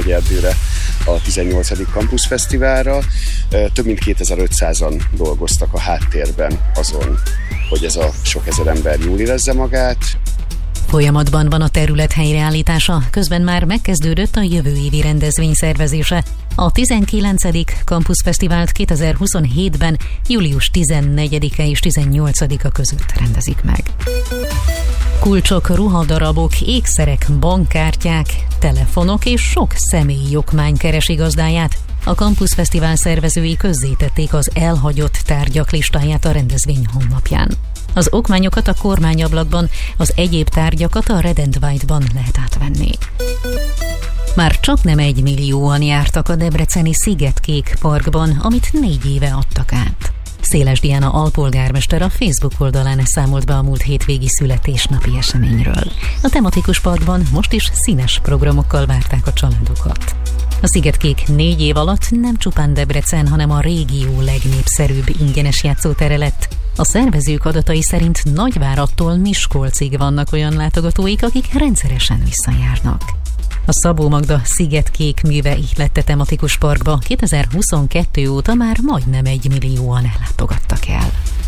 Nagyerdőre a 18. Campus Fesztiválra. Több mint 2500-an dolgoztak a háttérben azon, hogy ez a sok ezer ember jól érezze magát. Folyamatban van a terület helyreállítása, közben már megkezdődött a jövő évi rendezvény szervezése. A 19. Campus Fesztivált 2027-ben július 14-e és 18-a között rendezik meg. Kulcsok, ruhadarabok, ékszerek, bankkártyák, telefonok és sok személyi okmány keresi gazdáját. A Campus Fesztivál szervezői közzétették az elhagyott tárgyak listáját a rendezvény honlapján. Az okmányokat a kormányablakban, az egyéb tárgyakat a Red and White-ban lehet átvenni. Már csak nem 1 millióan jártak a debreceni Szigetkék parkban, amit 4 éve adtak át. Széles Diana alpolgármester a Facebook oldalán számolt be a múlt hétvégi születésnapi eseményről. A tematikus parkban most is színes programokkal várták a családokat. A Szigetkék 4 év alatt nem csupán Debrecen, hanem a régió legnépszerűbb ingyenes játszótere lett. A szervezők adatai szerint Nagyváradtól Miskolcig vannak olyan látogatóik, akik rendszeresen visszajárnak. A Szabó Magda Szigetkék műve ihlette tematikus parkba 2022 óta már majdnem 1 millióan ellátogattak el.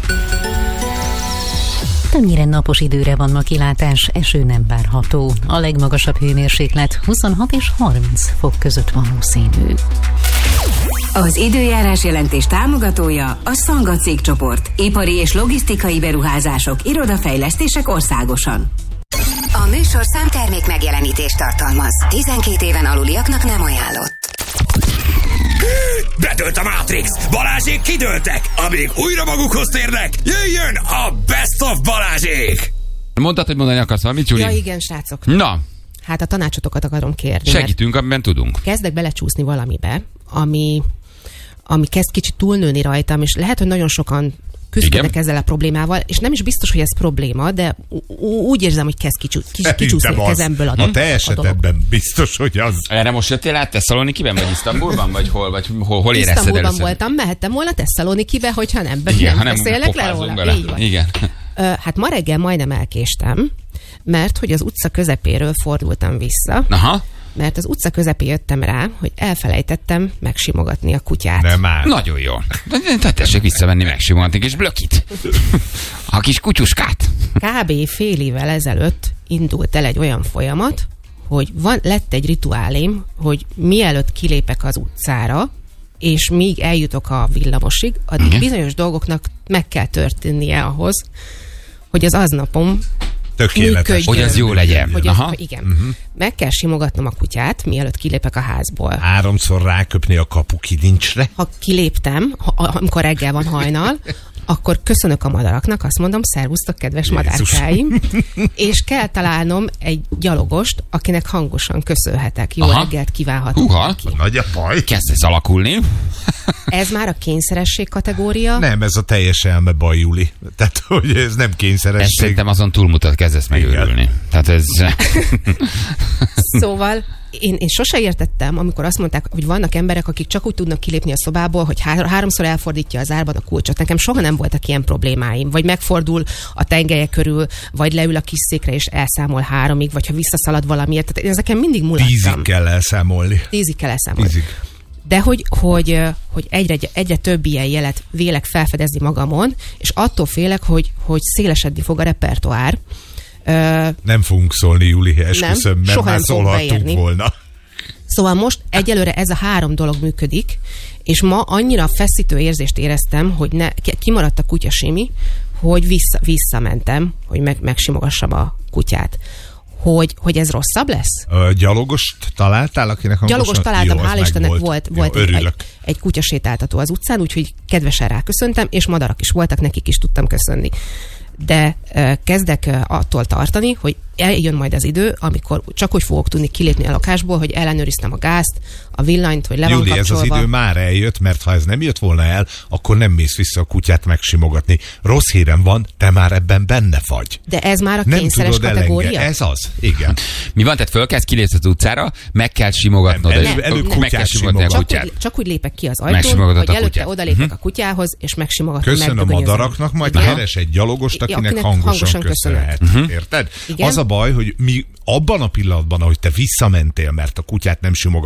Többnyire napos időre van ma kilátás, eső nem várható. A legmagasabb hőmérséklet 26 és 30 fok között valószínű. Az időjárás jelentés támogatója a Szanga cégcsoport. Ipari és logisztikai beruházások, irodafejlesztések országosan. A műsorszám termék megjelenítést tartalmaz. 12 éven aluliaknak nem ajánlott. Bedőlt a Matrix! Balázsék kidőltek! Amíg újra magukhoz térnek, jöjjön a Best of Balázsék! Mondtad, hogy mondani akarsz valamit, Gyuri? Ja, igen, srácok. Na. Hát a tanácsotokat akarom kérni. Segítünk, amiben tudunk. Kezdek belecsúszni valamibe, ami kezd kicsit túlnőni rajtam, és lehet, hogy nagyon sokan küzdködnek ezzel a problémával, és nem is biztos, hogy ez probléma, de úgy érzem, hogy kezd kicsúszni a kezemből a dolog. A te esetedben biztos, hogy az. Erre most jöttél át Tesszalonikiben, vagy Isztambulban, vagy hol érezted először? Isztambulban voltam, mehettem volna Tesszalonikibe, hogyha nem beszélek le róla. Igen. Hát ma reggel majdnem elkéstem, mert hogy az utca közepéről fordultam vissza. Aha. Mert az utca közepén jöttem rá, hogy elfelejtettem megsimogatni a kutyát. Nem már. Nagyon jó. Tessék visszavenni, megsimogatni kis blökit. A kis kutyuskát. Kb. fél évvel ezelőtt indult el egy olyan folyamat, hogy lett egy rituálém, hogy mielőtt kilépek az utcára, és míg eljutok a villamosig, addig bizonyos dolgoknak meg kell történnie ahhoz, hogy az aznapom tökéletes. Hogy az jó legyen. Igen. Meg kell simogatnom a kutyát, mielőtt kilépek a házból. 3-szor ráköpni a kapukilincsre. Ha kiléptem, amikor reggel van hajnal, akkor köszönök a madaraknak, azt mondom, szervusztok, kedves madárkáim, és kell találnom egy gyalogost, akinek hangosan köszönhetek. Jó reggelt kívánhatok. Neki. Nagy a baj. Kezd ez alakulni. Ez már a kényszeresség kategória. Nem, ez a teljes elme baj, Juli. Tehát, hogy ez nem kényszeresség. Ez szerintem azon túlmutat, kezdesz megőrülni. Tehát ez... Szóval én sose értettem, amikor azt mondták, hogy vannak emberek, akik csak úgy tudnak kilépni a szobából, hogy 3-szor elfordítja az árban a kulcsot. Nekem soha nem voltak ilyen problémáim. Vagy megfordul a tengelye körül, vagy leül a kis székre és elszámol 3-ig, vagy ha visszaszalad valamiért. Tehát ezeken mindig mulattam. 10-ig kell elszámolni. 10-ig kell elszámolni. 10-ig. De hogy egyre több ilyen jelet vélek felfedezni magamon, és attól félek, hogy szélesedni fog a repertoár. Nem fogunk szólni, Juli, esküszöm, mert már szólhattunk volna. Szóval most egyelőre ez a 3 dolog működik, és ma annyira feszítő érzést éreztem, hogy kimaradt a kutyasimi, hogy visszamentem, hogy megsimogassam a kutyát. Hogy ez rosszabb lesz? Gyalogost találtál, akinek hangosan? Gyalogost találtam, hál' Istennek volt egy kutyasétáltató az utcán, úgyhogy kedvesen ráköszöntem, és madarak is voltak, nekik is tudtam köszönni. De kezdek attól tartani, hogy eljön majd az idő, amikor csak úgy fogok tudni kilépni a lakásból, hogy ellenőriztem a gázt, a villanyt, hogy le van kapcsolva. Ez az idő már eljött, mert ha ez nem jött volna el, akkor nem mész vissza a kutyát megsimogatni. Rossz hírem van, te már ebben benne vagy. De ez már a kényszeres kategória? Ez az, igen. Mi van, tehát fölkelsz, kilépsz az utcára, meg kell simogatnod. Előbb kutyát simogatni. Csak úgy lépek ki az ajtón, hogy előtte odalépek a kutyához, és megsimogatom. Köszön a madaraknak, majd keres egy gyalogost, akinek hangosan köszönhet. Érted? Az a baj, hogy mi abban a pillanatban, ahogy te visszamentél, mert a kutyát nem simogatod,